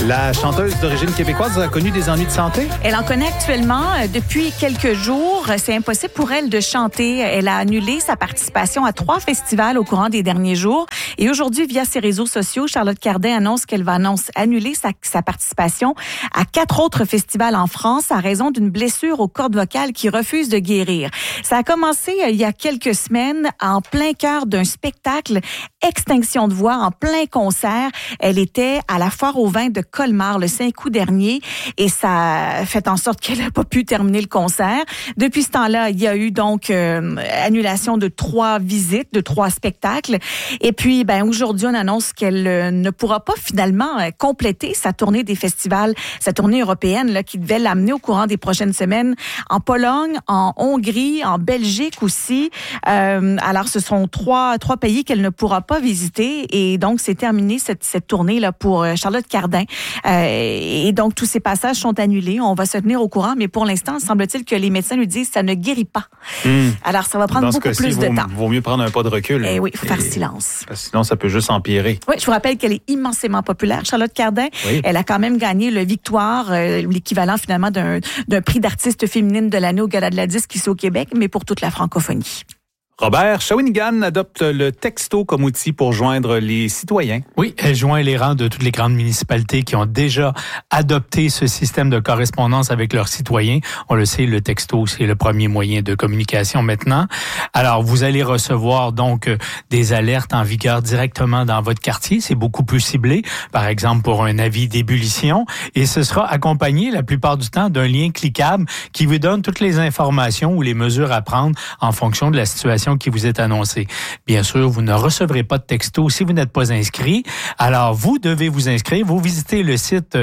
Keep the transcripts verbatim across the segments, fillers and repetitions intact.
La chanteuse d'origine québécoise a connu des ennuis de santé? Elle en connaît actuellement depuis quelques jours. C'est impossible pour elle de chanter. Elle a annulé sa participation à trois festivals au courant des derniers jours. Et aujourd'hui, via ses réseaux sociaux, Charlotte Cardin annonce qu'elle va annonce, annuler sa, sa participation à quatre autres festivals en France à raison d'une blessure aux cordes vocales qui refuse de guérir. Ça a commencé il y a quelques semaines en plein cœur d'un spectacle Extinction de voix en plein concert. Elle était à la Foire au vin de Colmar le cinq août dernier et ça a fait en sorte qu'elle n'a pas pu terminer le concert. Depuis ce temps-là, il y a eu donc euh, annulation de trois visites, de trois spectacles. Et puis, ben aujourd'hui, on annonce qu'elle euh, ne pourra pas finalement euh, compléter sa tournée des festivals, sa tournée européenne là, qui devait l'amener au courant des prochaines semaines en Pologne, en Hongrie, en Belgique aussi. Euh, alors, ce sont trois trois pays qu'elle ne pourra pas visiter et donc c'est terminé cette cette tournée là pour Charlotte Cardin. Euh, et donc tous ces passages sont annulés. On va se tenir au courant, mais pour l'instant, semble-t-il que les médecins lui disent que ça ne guérit pas. Mmh. Alors ça va prendre Dans beaucoup plus vaut, de temps. Vaut mieux prendre un pas de recul. Eh oui, il faut faire et, silence. Sinon, ça peut juste empirer. Oui, je vous rappelle qu'elle est immensément populaire, Charlotte Cardin. Oui. Elle a quand même gagné le Victoire, euh, l'équivalent finalement d'un d'un prix d'artiste féminine de l'année au Gala de la Disque ici au Québec, mais pour toute la francophonie. Robert, Shawinigan adopte le texto comme outil pour joindre les citoyens. Oui, elle joint les rangs de toutes les grandes municipalités qui ont déjà adopté ce système de correspondance avec leurs citoyens. On le sait, le texto, c'est le premier moyen de communication maintenant. Alors, vous allez recevoir donc des alertes en vigueur directement dans votre quartier. C'est beaucoup plus ciblé, par exemple pour un avis d'ébullition. Et ce sera accompagné la plupart du temps d'un lien cliquable qui vous donne toutes les informations ou les mesures à prendre en fonction de la situation qui vous est annoncée. Bien sûr, vous ne recevrez pas de texto si vous n'êtes pas inscrit. Alors, vous devez vous inscrire. Vous visitez le site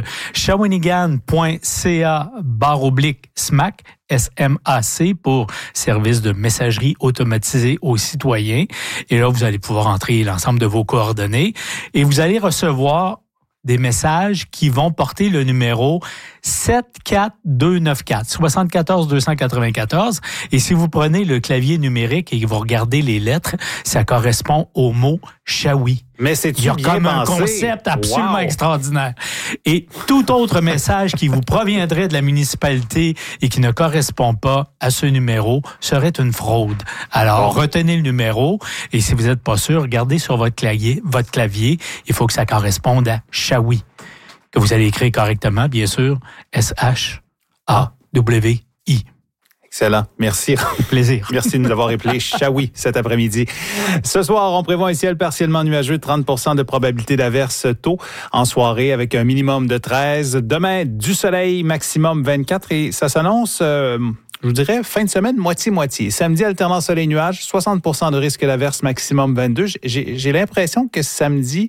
shawinigan.ca barre oblique SMAC, S M A C, pour service de messagerie automatisée aux citoyens. Et là, vous allez pouvoir entrer l'ensemble de vos coordonnées et vous allez recevoir des messages qui vont porter le numéro sept quatre deux neuf quatre, soixante-quatorze deux cent quatre-vingt-quatorze. Et si vous prenez le clavier numérique et que vous regardez les lettres, ça correspond au mot Shawi. Mais c'est Il y a bien comme un pensé. concept absolument Wow. extraordinaire. Et tout autre message qui vous proviendrait de la municipalité et qui ne correspond pas à ce numéro serait une fraude. Alors, bon. Retenez le numéro et si vous n'êtes pas sûr, regardez sur votre clavier, votre clavier, il faut que ça corresponde à Shawi, que vous allez écrire correctement, bien sûr, S H A W I. Excellent. Merci. Plaisir. Merci de nous avoir appelé Shawi cet après-midi. Ce soir, on prévoit un ciel partiellement nuageux, trente pour cent de probabilité d'averse tôt en soirée avec un minimum de treize. Demain, du soleil, maximum vingt-quatre et ça s'annonce... Euh, je vous dirais, fin de semaine, moitié-moitié. Samedi, alternant soleil-nuage, soixante pour cent de risque d'averse, maximum vingt-deux. J'ai, j'ai l'impression que samedi,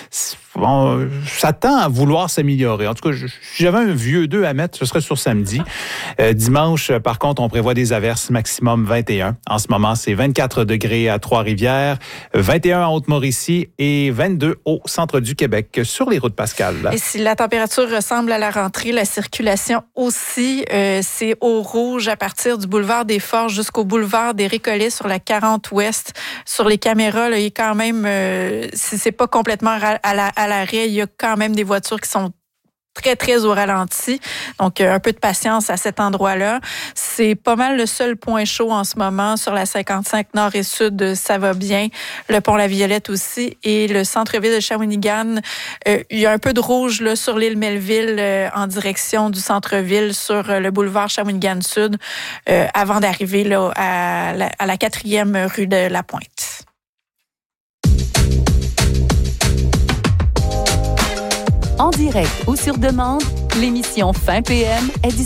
bon, ça tend à vouloir s'améliorer. En tout cas, je, si j'avais un vieux deux à mettre, ce serait sur samedi. Euh, dimanche, par contre, on prévoit des averses, maximum vingt et un. En ce moment, c'est vingt-quatre degrés à Trois-Rivières, vingt et un à Haute-Mauricie et vingt-deux au centre du Québec, sur les routes Pascal. Là. Et si la température ressemble à la rentrée, la circulation aussi, euh, c'est au rouge à partir du boulevard des Forges jusqu'au boulevard des Récollets sur la quarante ouest. Sur les caméras, là, il y a quand même, euh, si c'est pas complètement à, la, à l'arrêt, il y a quand même des voitures qui sont très, très au ralenti. Donc, un peu de patience à cet endroit-là. C'est pas mal le seul point chaud en ce moment. Sur la cinquante-cinq nord et sud, ça va bien. Le pont La Violette aussi. Et le centre-ville de Shawinigan, euh, il y a un peu de rouge là, sur l'île Melville euh, en direction du centre-ville sur euh, le boulevard Shawinigan Sud euh, avant d'arriver là, à, la, à la quatrième rue de La Pointe. En direct ou sur demande, l'émission Fin P M est disponible.